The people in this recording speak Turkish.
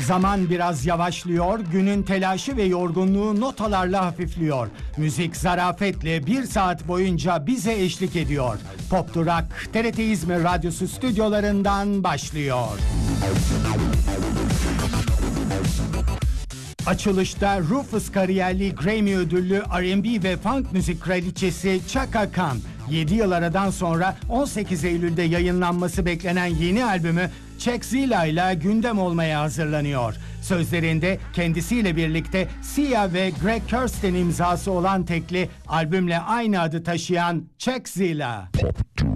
Zaman biraz yavaşlıyor, günün telaşı ve yorgunluğu notalarla hafifliyor. Müzik zarafetle 1 saat boyunca bize eşlik ediyor. Pop Durak, TRT İzmir Radyosu stüdyolarından başlıyor. Açılışta Rufus kariyerli Grammy ödüllü R&B ve funk müzik kraliçesi Chaka Khan, 7 yıl aradan sonra 18 Eylül'de yayınlanması beklenen yeni albümü Checkzilla ile gündem olmaya hazırlanıyor. Sözlerinde kendisiyle birlikte Sia ve Greg Kurstin imzası olan tekli albümle aynı adı taşıyan Checkzilla.